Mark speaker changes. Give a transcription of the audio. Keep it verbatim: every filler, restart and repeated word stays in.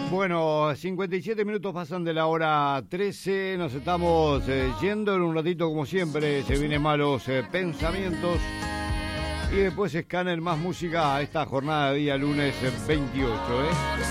Speaker 1: Bueno, cincuenta y siete minutos pasan de la hora trece, nos estamos eh, yendo en un ratito como siempre, se vienen malos eh, pensamientos y después escanen más música a esta jornada de día lunes veintiocho, ¿eh?